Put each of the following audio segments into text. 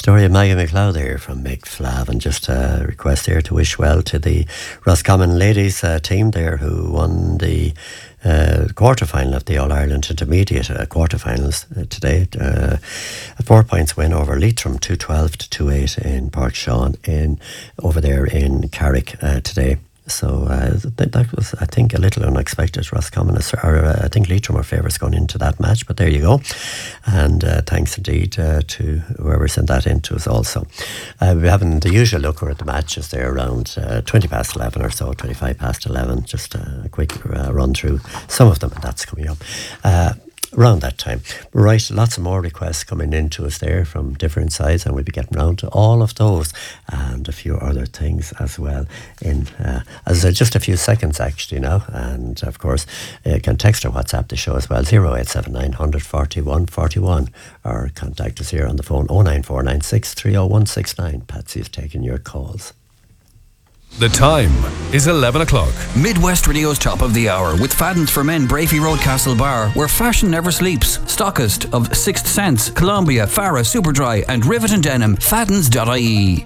Story of Maggie McLeod there from Mick Flav, and just a request there to wish well to the Roscommon ladies team there who won the quarter-final of the All-Ireland Intermediate quarter-finals today. A 4 points win over Leitrim, 2-12 to 2-8 in Port Sean over there in Carrick today. So that was, I think, a little unexpected. Roscommon, I think Leitrim were favourites going into that match, but there you go. And thanks indeed to whoever sent that in to us also. We're having the usual look at the matches there around 20 past 11 or so, 25 past 11. Just a quick run through some of them, and that's coming up around that time. Right, lots of more requests coming in to us there from different sides, and we'll be getting round to all of those and a few other things as well in as just a few seconds actually now. And of course you can text or WhatsApp the show as well, 0879 141 41, or contact us here on the phone 09496 30169. Patsy is taking your calls. The time is 11 o'clock. Midwest Radio's top of the hour with Fadden's for Men, Brafey Road, Castle Bar, where fashion never sleeps. Stockist of Sixth Sense, Columbia, Farah, Superdry and Rivet and Denim. Faddens.ie.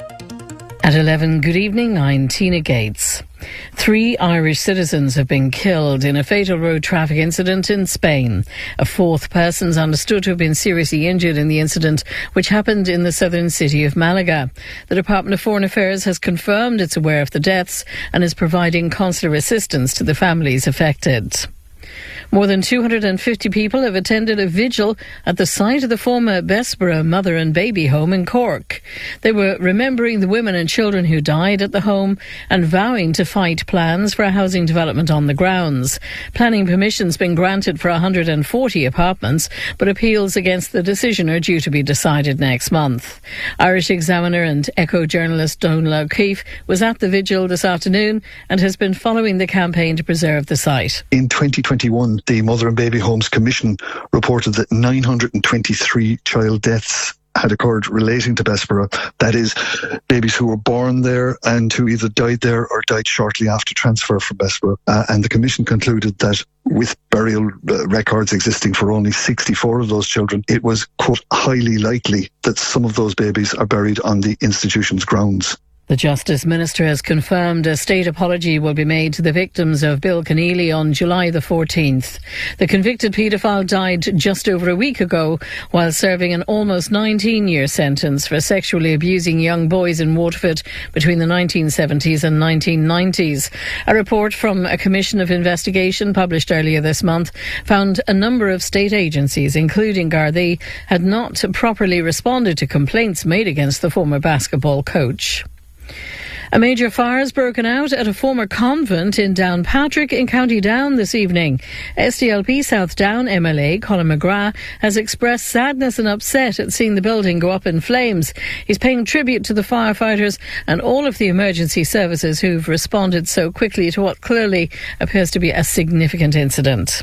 At 11, good evening, I'm Tina Gates. 3 Irish citizens have been killed in a fatal road traffic incident in Spain. A 4th person is understood to have been seriously injured in the incident, which happened in the southern city of Malaga. The Department of Foreign Affairs has confirmed it's aware of the deaths and is providing consular assistance to the families affected. More than 250 people have attended a vigil at the site of the former Bessborough mother and baby home in Cork. They were remembering the women and children who died at the home and vowing to fight plans for a housing development on the grounds. Planning permission's been granted for 140 apartments, but appeals against the decision are due to be decided next month. Irish Examiner and Echo journalist Donal O'Keefe was at the vigil this afternoon and has been following the campaign to preserve the site. In 2021, the Mother and Baby Homes Commission reported that 923 child deaths had occurred relating to Bessborough. That is, babies who were born there and who either died there or died shortly after transfer from Bessborough. And the Commission concluded that with burial records existing for only 64 of those children, it was, quote, highly likely that some of those babies are buried on the institution's grounds. The Justice Minister has confirmed a state apology will be made to the victims of Bill Keneally on July the 14th. The convicted paedophile died just over a week ago while serving an almost 19-year sentence for sexually abusing young boys in Waterford between the 1970s and 1990s. A report from a Commission of Investigation published earlier this month found a number of state agencies, including Gardaí, had not properly responded to complaints made against the former basketball coach. A major fire has broken out at a former convent in Downpatrick in County Down this evening. SDLP South Down MLA Colin McGrath has expressed sadness and upset at seeing the building go up in flames. He's paying tribute to the firefighters and all of the emergency services who've responded so quickly to what clearly appears to be a significant incident.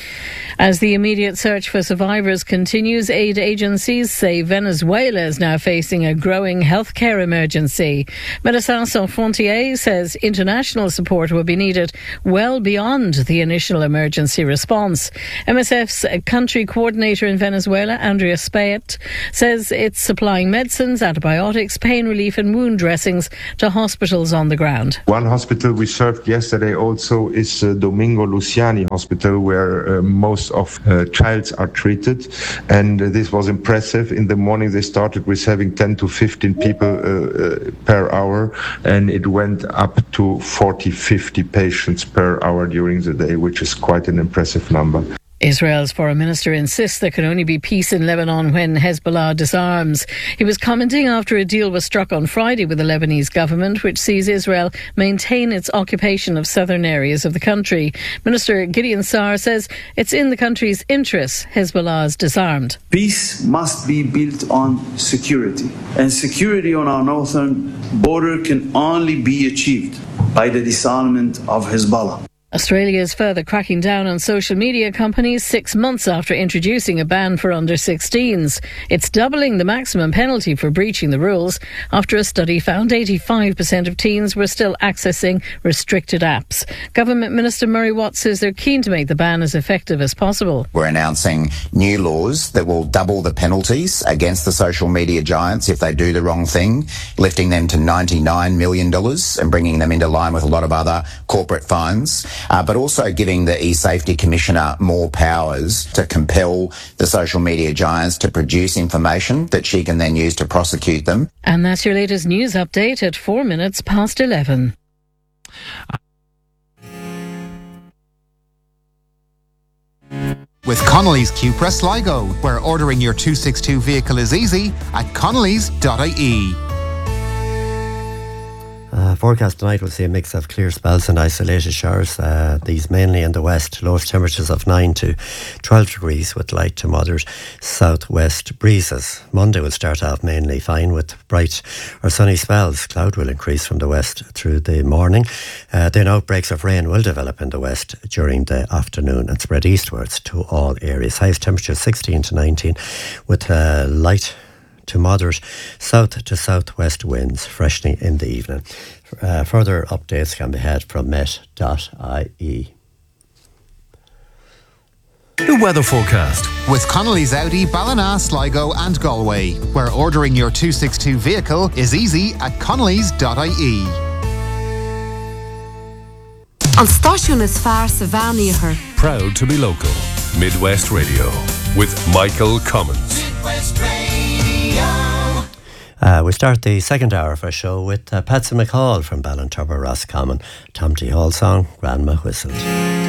As the immediate search for survivors continues, aid agencies say Venezuela is now facing a growing healthcare emergency. Médecins Sans Frontières says international support will be needed well beyond the initial emergency response. MSF's country coordinator in Venezuela, Andrea Spayet, says it's supplying medicines, antibiotics, pain relief and wound dressings to hospitals on the ground. One hospital we served yesterday also is Domingo Luciani Hospital, where most of childs are treated, and this was impressive. In the morning they started with having 10 to 15 people per hour, and it went up to 40-50 patients per hour during the day, which is quite an impressive number. Israel's foreign minister insists there can only be peace in Lebanon when Hezbollah disarms. He was commenting after a deal was struck on Friday with the Lebanese government, which sees Israel maintain its occupation of southern areas of the country. Minister Gideon Saar says it's in the country's interests Hezbollah is disarmed. Peace must be built on security, and security on our northern border can only be achieved by the disarmament of Hezbollah. Australia is further cracking down on social media companies 6 months after introducing a ban for under-16s. It's doubling the maximum penalty for breaching the rules after a study found 85% of teens were still accessing restricted apps. Government Minister Murray Watt says they're keen to make the ban as effective as possible. We're announcing new laws that will double the penalties against the social media giants if they do the wrong thing, lifting them to $99 million and bringing them into line with a lot of other corporate fines. But also giving the eSafety Commissioner more powers to compel the social media giants to produce information that she can then use to prosecute them. And that's your latest news update at 4 minutes past 11. With Connolly's Cupra Sligo, where ordering your 262 vehicle is easy at connellys.ie. Forecast tonight will see a mix of clear spells and isolated showers. These mainly in the west. Lowest temperatures of 9 to 12 degrees with light to moderate southwest breezes. Monday will start off mainly fine with bright or sunny spells. Cloud will increase from the west through the morning. Then outbreaks of rain will develop in the west during the afternoon and spread eastwards to all areas. Highest temperature 16 to 19 with light to moderate south to southwest winds, freshening in the evening. Further updates can be had from met.ie. The weather forecast with Connolly's Audi, Ballina, Sligo and Galway, where ordering your 262 vehicle is easy at connellys.ie. An stáisiún is fearr sa bhean. Proud to be local. Midwest Radio with Michael Cummins. Midwest Radio. We start the second hour of our show with Patsy McCall from Ballinturber Roscommon. Tom T. Hall song, Grandma Whistled.